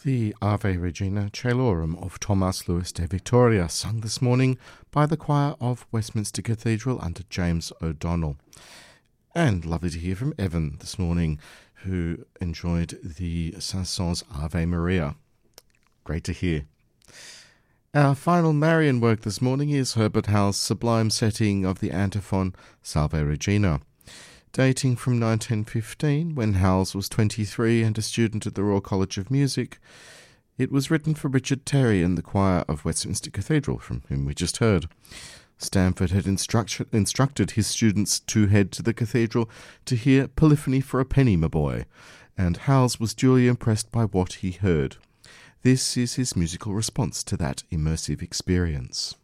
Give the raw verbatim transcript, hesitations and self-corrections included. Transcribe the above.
The Ave Regina Caelorum of Thomas Louis de Victoria, sung this morning by the choir of Westminster Cathedral under James O'Donnell. And lovely to hear from Evan this morning, who enjoyed the Saint-Saëns Ave Maria. Great to hear. Our final Marian work this morning is Herbert Howell's sublime setting of the antiphon Salve Regina. Dating from nineteen fifteen, when Howells was twenty-three and a student at the Royal College of Music, it was written for Richard Terry and the choir of Westminster Cathedral, from whom we just heard. Stanford had instruct- instructed his students to head to the cathedral to hear Polyphony for a Penny, my boy, and Howells was duly impressed by what he heard. This is his musical response to that immersive experience.